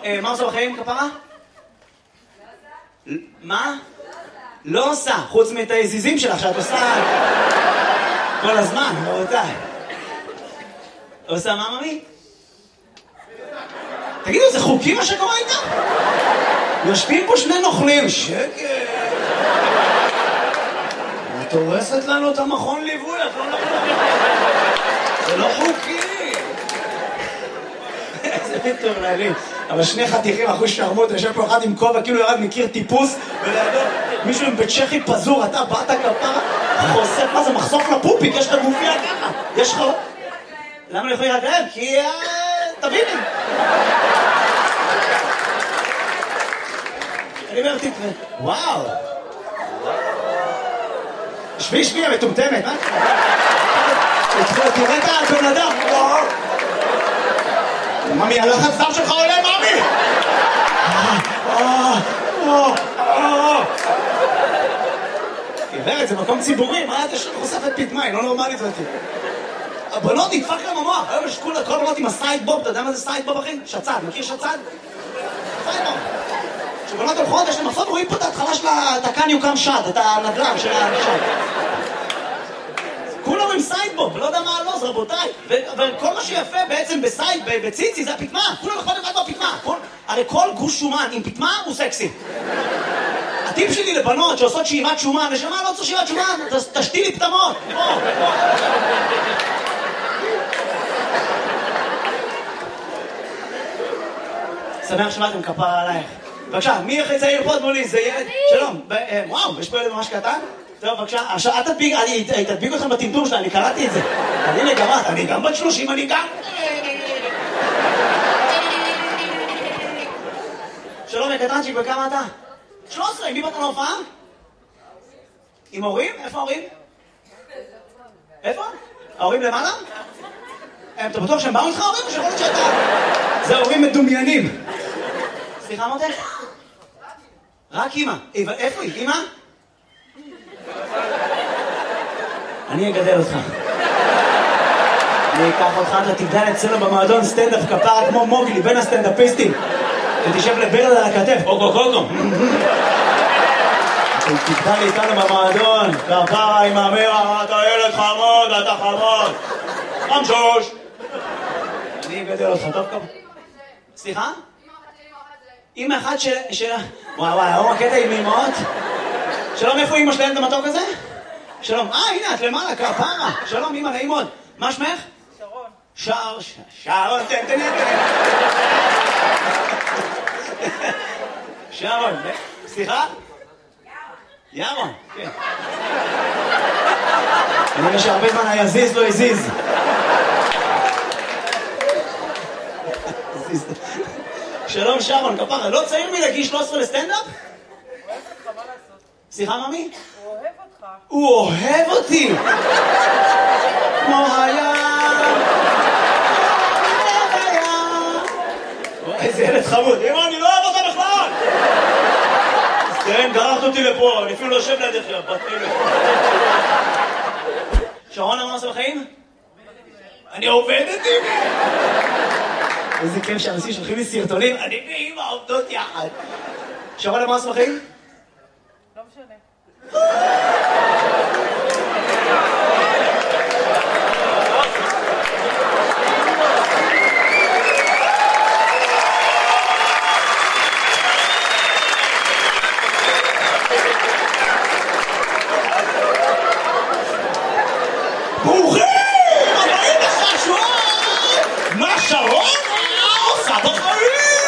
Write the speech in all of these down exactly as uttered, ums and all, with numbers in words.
מה עושה בחיים, כפרה? מה? לא עושה, חוץ מאת העזיזים שלך שאת עושה כל הזמן, רבותיי. עושה מה, ממי? תגידו, זה חוקי מה שקורה איתה? יושבים פה שני נוכלים, שקט. את הורסת לנו את המכון ליווי, את לא נוכלים. זה לא חוקי. איזה מטורללים. אבל שני חתיכים אחוז שרמות, יושב פה אחד עם כובע, כאילו ירד מכיר טיפוס, ולידו מישהו עם בית צ'כי פזור, אתה באת כפרה, חושף, מה זה, מחשוף לפופיק, יש לך גופיה ככה, יש לך... למה לא יכולים רק להם? כי... תביני. אני אומר, תקרא, וואו. שבי, שבי, המטומטמת, מה? תראה את הבן אדם, וואו. ממי, הלחץ דם שלך עולה, ממי! גברת, זה מקום ציבורי, מה אתה חושפת פתמה, היא לא נורמלית זאת. הבנות נדפק להם המוח, היום יש כל הבנות עם הסיידבוב, אתה יודע מה זה סיידבוב אחי? שצד, מכיר שצד? סיידבוב. כשבנות הולכות, יש להם מחסות, רואים פה את ההתחלה של הקן יוקם שד, את הנדל"ן של השד. כולם עם סיידבוב, לא יודע מה הלוז, רבותיי. וכל מה שיפה בעצם בסייד, בציצי, זה הפתמה. כולם יכולים אחד בפתמה. הרי כל גוש שומן עם פתמה הוא סקסי. הטיפ שלי לבנות שעושות שאיבת שומן, ושמה לא צריך שאיבת שומן, תשתי לי פתמות. שמח שבאתם כפרה עלייך. בבקשה, מי הכי צעיר פה מולי? זה ילד? שלום. וואו, יש פה ילד ממש קטן? טוב, בבקשה, עכשיו, אל תדביק, אני תדביק אתכם בטמטום שלה, אני קראתי את זה. הנה, גם את, אני גם בת שלושים, אני גם... שלום, קטנצ'יק, וכמה אתה? שלוש עשרה, עם מי באת להופעה? עם ההורים? איפה ההורים? איפה? ההורים למעלה? אתה בטוח שהם באו איתך ההורים? או שיכול להיות שאתה... זה הורים מדומיינים. סליחה, מותק? רק אמא. איפה היא? אמא? אני אגדל אותך. אני אקח אותך, אתה תגדל אצלנו במועדון סטנדאפ כפרה כמו מוגלי, בין הסטנדאפיסטים. ותשב לברד על הכתף, אוקו קוקו. תגדל איתנו במועדון, כפרה עם המרה, אתה ילד חמוד, אתה חמוד. חמשוש. אני אגדל אותך, טוב כמה. סליחה? אמא אחת של... וואי וואי, היום הקטע עם אמאות. שלום, איפה אמא שלהם את המתוק הזה? שלום, אה, הנה, את למעלה, כפרה. שלום, אמא, נעים מאוד. מה שמך? שרון. שר, שרון, תן, תן, תן. שרון, סליחה? ירון. ירון, כן. אני רואה שהרבה זמן היזיז לא הזיז. שלום, שרון, כפרה. לא צעיר מלהגיש שלוש עשרה לסטנדאפ? אוהב אותך, מה לעשות? סליחה, ממי? הוא אוהב אותך. הוא אוהב אותי! כמו הים! איזה ילד חמוד! אמא, אני לא אוהב אותה בכלל! כן, גררת אותי לפה, אני אפילו לא יושב לידך, בת אלף. שרון, מה עושה בחיים? אני עובדת עם אמא! איזה כיף שאנשים שולחים לי סרטונים, אני ואמא עובדות יחד. שרון, מה עושה בחיים? לא משנה. ברוכים! הבאים לחשוב! מה שרון עושה בחיים?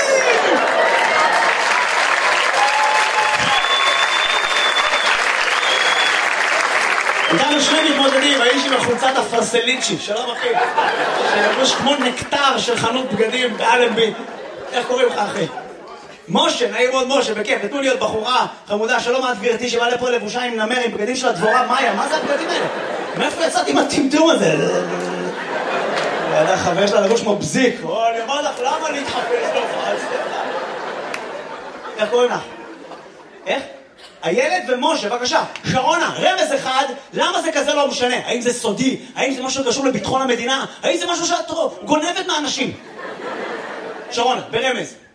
איתנו שני מתמודדים, האיש עם החולצת הפרסליצ'י, שלום אחי, שלבוש כמו נקטר של חנות בגדים באלנבי. איך קוראים לך אחי? משה, נעים מאוד משה, בכיף, נתנו לי עוד בחורה חמודה, שלום את גברתי שבאה לפה לבושה עם נמר, עם בגדים של הדבורה מאיה, מה זה הבגדים האלה? מאיפה יצאת עם הטמטום הזה? לידה חבר שלה לבוש כמו בזיק, או אני אומר לך, למה להתחפש להופעה? איך קוראים לך? איך? הילד ומשה, בבקשה, שרונה, רמז אחד, למה זה כזה לא משנה? האם זה סודי? האם זה משהו קשור לביטחון המדינה? האם זה משהו שאת גונבת מהאנשים? שרונה, ברמז.